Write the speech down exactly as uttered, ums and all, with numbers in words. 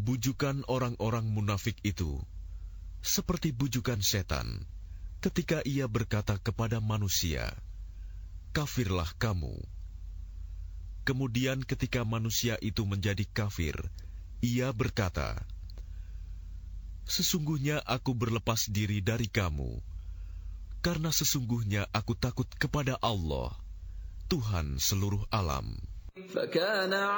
bujukan orang-orang munafik itu seperti bujukan setan ketika ia berkata kepada manusia, "Kafirlah kamu." Kemudian ketika manusia itu menjadi kafir, ia berkata, "Sesungguhnya aku berlepas diri dari kamu, karena sesungguhnya aku takut kepada Allah, Tuhan seluruh alam." فكان